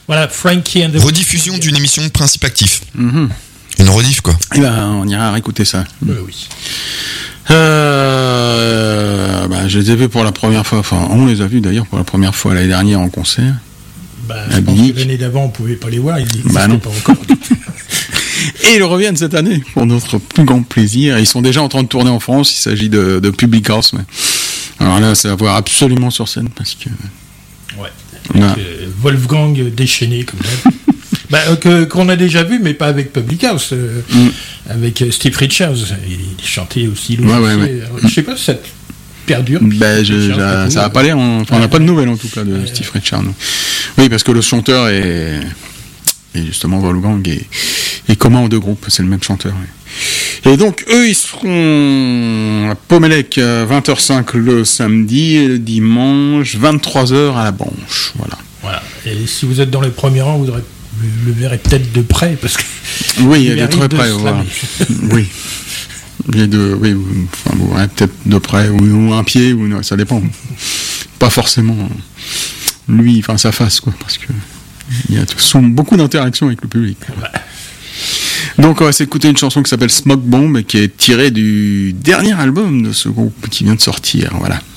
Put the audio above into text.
Voilà, Frankie and the... Rediffusion d'une émission de Principe Actif. Mm-hmm. Une rediff, quoi. Eh ben, on ira réécouter ça. Oui. Je les ai vus pour la première fois, enfin, on les a vus d'ailleurs pour la première fois l'année dernière en concert. Je pense que l'année d'avant, on pouvait pas les voir, ils n'existaient pas encore. Et ils reviennent cette année pour notre plus grand plaisir. Ils sont déjà en train de tourner en France. Il s'agit de Public House. Mais... Alors là, c'est à voir absolument sur scène parce que. Ouais. Avec, Wolfgang déchaîné comme ça. Qu'on a déjà vu, mais pas avec Public House. Avec Steve Richards. Il chantait aussi. Ouais. Je sais pas si ça perdure. Ça n'a pas l'air. On n'a pas de nouvelles en tout cas de Steve Richards. Oui, parce que le chanteur est justement Wolfgang et commun aux deux groupes, c'est le même chanteur. Oui. Et donc eux, ils seront à Pommelec 20h05 le samedi et le dimanche 23h à la Branche. Voilà. Et si vous êtes dans les premiers rangs, vous le verrez peut-être de près parce que. Oui, il y a de très près. Voilà. Oui. Il y a vous verrez peut-être de près ou un pied ou non, ça dépend. Pas forcément lui, enfin sa face quoi, parce que il y a beaucoup d'interactions avec le public. Ouais. Donc on va s'écouter une chanson qui s'appelle Smoke Bomb et qui est tirée du dernier album de ce groupe qui vient de sortir. Voilà.